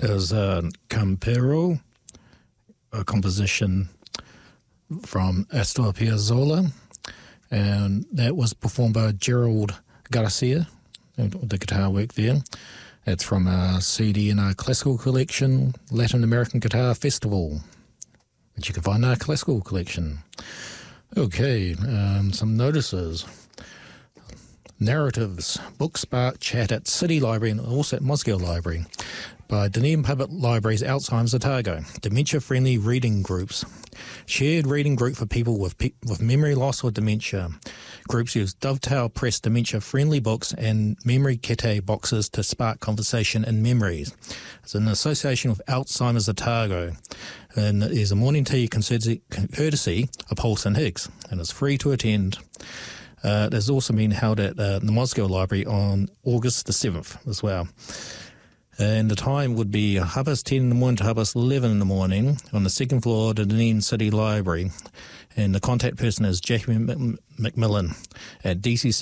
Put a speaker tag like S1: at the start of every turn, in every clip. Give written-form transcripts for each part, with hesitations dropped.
S1: is Campero, a composition from Astor Piazzolla, and that was performed by Gerald Garcia, the guitar work there. It's from a CD in our classical collection, Latin American Guitar Festival, which you can find in our classical collection. Okay, some notices. Narratives, Book Spark Chat at City Library and also at Mosgiel Library by Dunedin Public Library's Alzheimer's Otago. Dementia-friendly reading groups. Shared reading group for people with memory loss or dementia. Groups use Dovetail Press dementia-friendly books and memory kete boxes to spark conversation and memories. It's an association with Alzheimer's Otago. And there's a morning tea courtesy of Paulson Higgs, and it's free to attend. There's also been held at the Mosgiel Library on August the 7th as well. And the time would be 10:30 in the morning to 11:30 in the morning on the second floor of the Dunedin City Library. And the contact person is Jackie McMillan at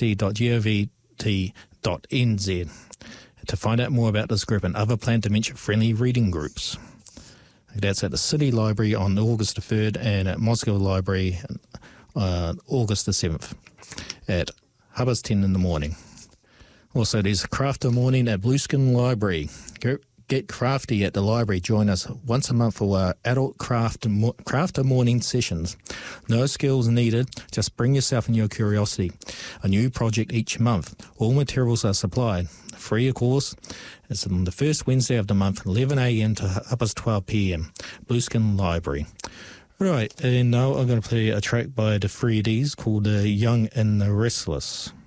S1: dcc.gov.nz to find out more about this group and other planned dementia-friendly reading groups. That's at the City Library on August the 3rd and at Mosgiel Library on August the 7th. At 10:30 in the morning. Also, there's a crafter morning at Blueskin Library. Get crafty at the library. Join us once a month for our adult crafter morning sessions. No skills needed. Just bring yourself and your curiosity. A new project each month. All materials are supplied. Free, of course. It's on the first Wednesday of the month, 11 a.m. to 12 p.m. Blueskin Library. Right, and now I'm going to play a track by the 3Ds called The Young and the Restless.